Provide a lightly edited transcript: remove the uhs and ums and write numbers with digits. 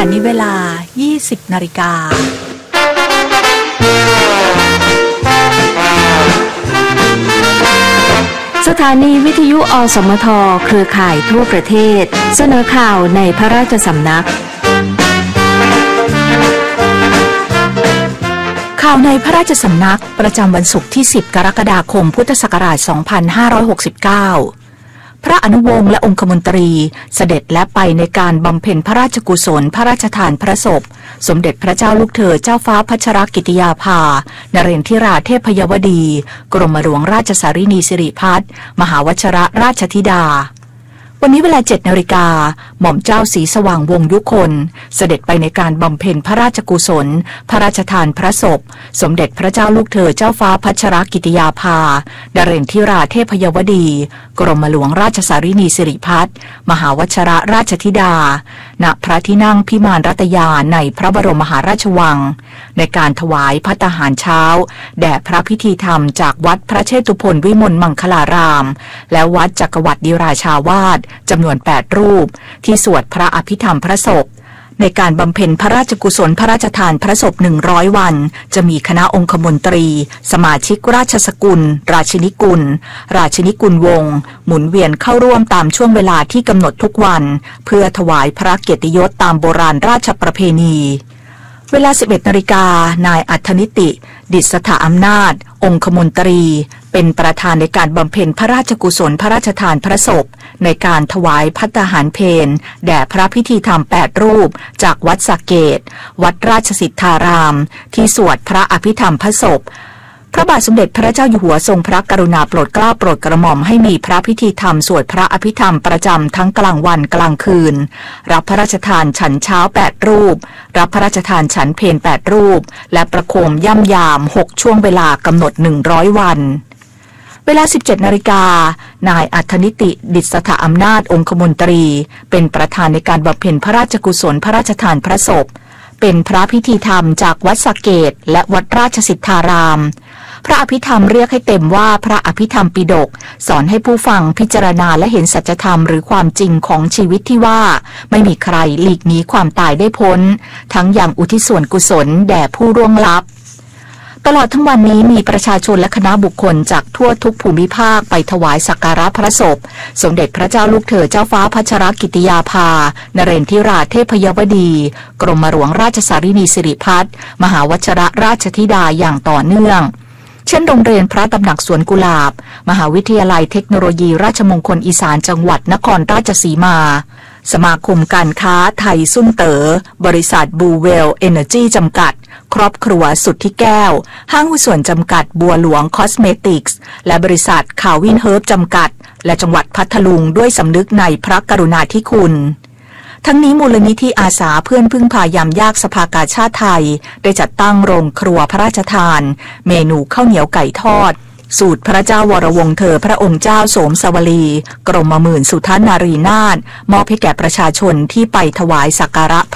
ณนี้เวลา 20 นาฬิกาสถานีวิทยุอสมทเครือข่ายทั่วประเทศเสนอข่าวในพระราชสำนักข่าวในพระราชสำนักประจำวันศุกร์ที่ 10 กรกฎาคม พุทธศักราช 2569 พระอนุวงศ์และองคมนตรีเสด็จและไปในการบำเพ็ญพระราชกุศลพระราชทานพระศพสมเด็จพระเจ้าลูกเธอเจ้าฟ้าพัชรกิติยาภานเรนทิราเทพยวดีกรมหลวงราชสารินีสิริพัฒน์มหาวชรราชธิดาวันนี้เวลา 7 นาฬิกาหม่อมเจ้าศรีสว่างวงศ์ยุคนเสด็จไปในการบำเพ็ญพระราชกุศลพระราชทานพระศพสมเด็จพระเจ้าลูกเธอเจ้าฟ้าพัชรกิติยาภานเรนทิราเทพยวดีกรมหลวงราชสารินีสิริพัฒน์มหาวชรราชธิดาณพระที่นั่งพิมานรัตยาในพระบรมมหาราชวังในการถวายภัตตาหารเช้าแด่พระพิธีธรรมจากวัดพระเชตุพนวิมลมังคลารามและวัดจักรวรรดิราชาวาสจำนวน 8 รูปที่สวดพระอภิธรรมพระศพในการบำเพ็ญพระราชกุศลพระราชทานพระศพ100 วันจะมีคณะองคมนตรีสมาชิกราชสกุลราชินีกุลราชินีกุลวงศ์หมุนเวียนเข้าร่วมตามช่วงเวลาที่กำหนดทุกวันเพื่อถวายพระเกียรติยศตามโบราณราชประเพณีเวลา 11 นาฬิกานายอัธนิติดิษฐอำนาจองคมนตรีเป็นประธานในการบำเพ็ญพระราชกุศลพระราชทานพระศพในการถวายภัตตาหารเพลแด่พระพิธีธรรม8 รูปจากวัดสะเกษวัดราชสิทธารามที่สวดพระอภิธรรมพระศพพระบาทสมเด็จพระเจ้าอยู่หัวทรงพระกรุณาโปรดเกล้าโปรดกระหม่อมให้มีพระพิธีธรรมสวดพระอภิธรรมประจำทั้งกลางวันกลางคืนรับพระราชทานฉันเช้า8 รูปรับพระราชทานฉันเพล8 รูปและประโคมย่ำยาม6 ช่วงเวลากำหนด100 วันเวลา 17 นาฬิกานายอัธนิติดิษฐอำนาจองคมนตรีเป็นประธานในการบำเพ็ญพระราชกุศลพระราชทานพระศพเป็นพระพิธีธรรมจากวัดสะเกษและวัดราชสิทธารามพระอภิธรรมเรียกให้เต็มว่าพระอภิธรรมปิฎกสอนให้ผู้ฟังพิจารณาและเห็นสัจธรรมหรือความจริงของชีวิตที่ว่าไม่มีใครหลีกหนีความตายได้พ้นทั้งอย่างอุทิศส่วนกุศลแด่ผู้ร่วงลับตลอดทั้งวันนี้มีประชาชนและคณะบุคคลจากทั่วทุกภูมิภาคไปถวายสักการะพระศพสมเด็จพระเจ้าลูกเธอเจ้าฟ้าพัชรกิติยาภานเรนทิราเทพยวดีกรมหลวงราชสารินีสิริพัฒน์มหาวชรราชธิดาอย่างต่อเนื่องเช่นโรงเรียนพระตำหนักสวนกุหลาบมหาวิทยาลัยเทคโนโลยีราชมงคลอีสานจังหวัดนครราชสีมาสมาคมการค้าไทยซุ่นเต๋อบริษัทบูเวลเอเนอร์จีจำกัดครอบครัวสุทธิแก้วห้างหุ้นส่วนจำกัดบัวหลวงคอสเมติกส์และบริษัทคาวินเฮิร์บจำกัดและจังหวัดพัทลุงด้วยสำนึกในพระกรุณาธิคุณทั้งนี้มูลนิธิอาสาเพื่อนพึ่งพายามยากสภากาชาติไทยได้จัดตั้งโรงครัวพระราชทานเมนูข้าวเหนียวไก่ทอดสูตรพระเจ้าวรวงศ์เธอพระองค์เจ้าโสมสวลีกรมหมื่นสุทัศนารีนาถมอบให้แก่ประชาชนที่ไปถวายสักการะ